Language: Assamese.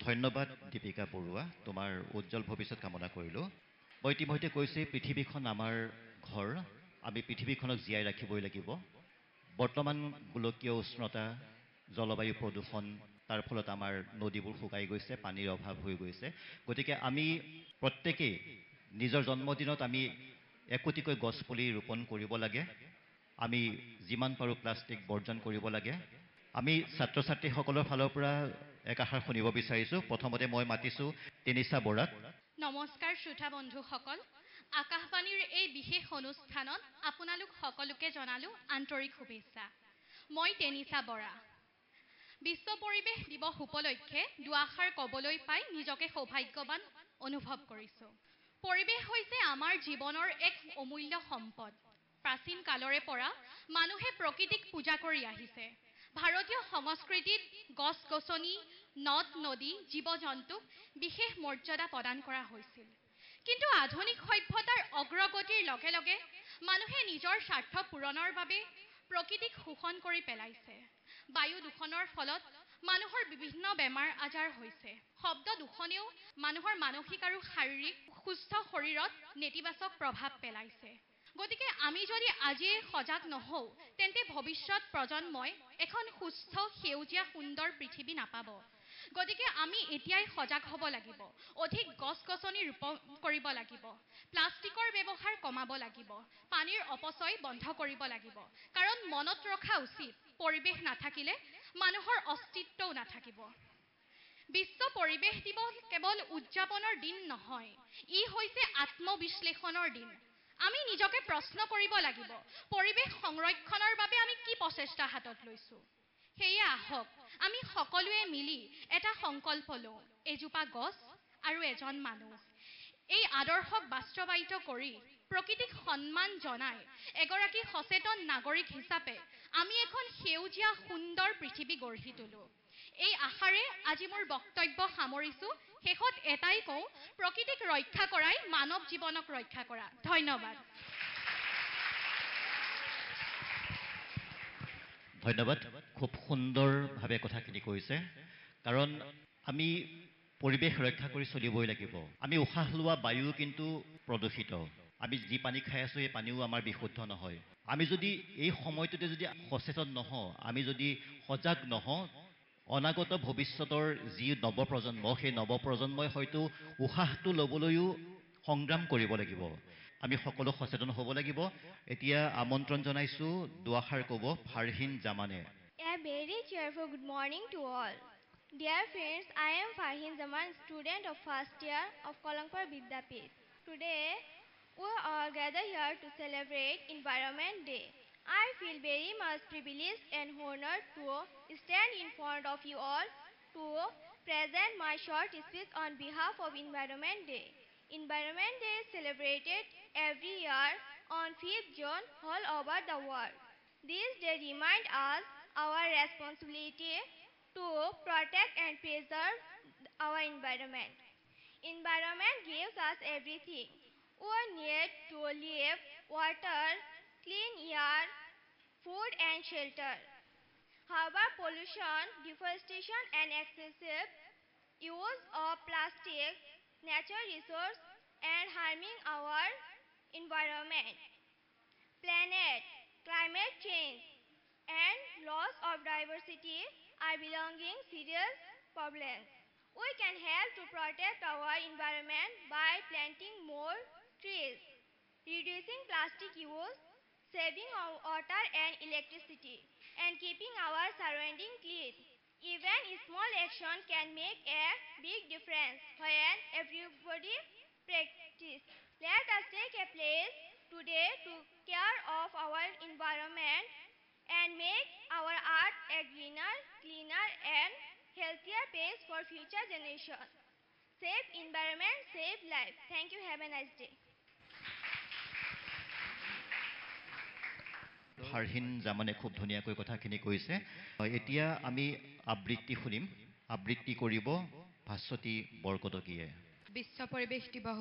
ধন্যবাদ দীপিকা বৰুৱা, তোমাৰ উজ্জ্বল ভৱিষ্যত কামনা কৰিলোঁ। মই ইতিমধ্যে কৈছোঁ পৃথিৱীখন আমাৰ ঘৰ, আমি পৃথিৱীখনক জীয়াই ৰাখিবই লাগিব। বৰ্তমান গোলকীয় উষ্ণতা, জলবায়ু প্ৰদূষণ, তাৰ ফলত আমাৰ নদীবোৰ শুকাই গৈছে, পানীৰ অভাৱ হৈ গৈছে। গতিকে আমি প্ৰত্যেকেই নিজৰ জন্মদিনত আমি একোটিকৈ গছপুলি ৰোপণ কৰিব লাগে। আমি যিমান পাৰোঁ প্লাষ্টিক বৰ্জন কৰিব লাগে। আমি ছাত্ৰ ছাত্ৰীসকলৰ ফালৰ পৰা একাষাৰ শুনিব বিচাৰিছোঁ। প্ৰথমতে মই মাতিছোঁ টেনিছা বৰাক। নমস্কাৰ শ্ৰোতা বন্ধুসকল, আকাশবাণীৰ এই বিশেষ অনুষ্ঠানত আপোনালোক সকলোকে জনালোঁ আন্তৰিক শুভেচ্ছা। মই টেনিছা বৰা। বিশ্ব পৰিৱেশ দিৱস উপলক্ষে দুআষাৰ ক'বলৈ পাই নিজকে সৌভাগ্যৱান অনুভৱ কৰিছোঁ। পৰিৱেশ হৈছে আমাৰ জীৱনৰ এক অমূল্য সম্পদ। প্ৰাচীন কালৰে পৰা মানুহে প্ৰকৃতিক পূজা কৰি আহিছে। ভাৰতীয় সংস্কৃতিত গছ-গছনি, নদ-নদী, জীৱ-জন্তুক বিশেষ মৰ্যাদা প্ৰদান কৰা হৈছিল। কিন্তু আধুনিক সভ্যতাৰ অগ্ৰগতিৰ লগে লগে মানুহে নিজৰ স্বাৰ্থ পূৰণৰ বাবে প্ৰকৃতিক শোষণ কৰি পেলাইছে। বায়ু দূষণৰ ফলত মানুহৰ বিভিন্ন বেমাৰ-আজাৰ হৈছে। শব্দ দূষণেও মানুহৰ মানসিক আৰু শাৰীৰিক সুস্থ শৰীৰত নেতিবাচক প্ৰভাৱ পেলাইছে। গতিকে আমি যদি আজিয়ে সজাগ নহওঁ, তেন্তে ভৱিষ্যত প্ৰজন্মই এখন সুস্থ, সেউজীয়া, সুন্দৰ পৃথিৱী নাপাব। গতিকে আমি এতিয়াই সজাগ হ'ব লাগিব। অধিক গছ-গছনি ৰোপণ কৰিব লাগিব। প্লাষ্টিকৰ ব্যৱহাৰ কমাব লাগিব। পানীৰ অপচয় বন্ধ কৰিব লাগিব। কাৰণ মনত ৰখা উচিত, পৰিৱেশ নাথাকিলে মানুহৰ অস্তিত্বও নাথাকিব। বিশ্ব পৰিৱেশ দিৱস কেৱল উদযাপনৰ দিন নহয়, ই হৈছে আত্মবিশ্লেষণৰ দিন। আমি নিজকে প্ৰশ্ন কৰিব লাগিব, পৰিৱেশ সংৰক্ষণৰ বাবে আমি কি প্ৰচেষ্টা হাতত লৈছোঁ। সেয়ে আহক আমি সকলোৱে মিলি এটা সংকল্প লওঁ, এজোপা গছ আৰু এজন মানুহ। এই আদৰ্শক বাস্তৱায়িত কৰি প্ৰকৃতিক সন্মান জনাই এগৰাকী সচেতন নাগৰিক হিচাপে আমি এখন সেউজীয়া সুন্দৰ পৃথিৱী গঢ়ি তোলোঁ। এই আশাৰে আজি মোৰ বক্তব্য সামৰিছোঁ। শেষত এটাই কওঁ, প্ৰকৃতিক ৰক্ষা কৰাই মানৱ জীৱনক ৰক্ষা কৰা। ধন্যবাদ। ধন্যবাদ। খুব সুন্দৰভাৱে কথাখিনি কৈছে। কাৰণ আমি পৰিৱেশ ৰক্ষা কৰি চলিবই লাগিব। আমি উশাহ লোৱা বায়ু কিন্তু প্ৰদূষিত। আমি যি পানী খাই আছোঁ, এই পানীও আমাৰ বিশুদ্ধ নহয়। আমি যদি এই সময়টোতে যদি সচেতন নহওঁ, আমি যদি সজাগ নহওঁ, অনাগত ভৱিষ্যতৰ যি নৱপ্ৰজন্ম, সেই নৱপ্ৰজন্মই হয়তো উশাহটো ল'বলৈও সংগ্ৰাম কৰিব লাগিব। আমি সকলো সচেতন হ'ব লাগিব। এতিয়া আমন্ত্ৰণ জনাইছোঁ দুআষাৰ ক'ব ফাৰহিন জামানে। A very cheerful good morning to all. Dear friends, I am Farhin Zaman, student of first year of Kalankpur Vidyapith. Today, we all gather here to celebrate Environment Day. I feel very much privileged and honored to stand in front of you all to present my short speech on behalf of Environment Day. Environment Day is celebrated every year on 5th June all over the world. This day reminds us our responsibility to protect and preserve our environment. Environment gives us everything. We need to live, water, clean air, food and shelter. However, pollution, deforestation and excessive use of plastic, natural resources and harming our environment, planet, climate change and loss of diversity are belonging serious problems. We can help to protect our environment by planting more trees, reducing plastic use, saving our water and electricity, and keeping our surroundings clean. Even a small action can make a big difference when everybody practices. Let us take a place today to care of our environment and make our earth a greener, cleaner and healthier place for future generations. Save environment, save life. Thank you. Have a nice day. Farhin জামানে খুব ধুনীয়াকৈ কথাখিনি কৈছে। এতিয়া আমি আবৃত্তি শুনিম। আবৃত্তি কৰিব ভাস্বতী বৰকটকীয়ে। বিশ্ব পৰিৱেশ দিৱস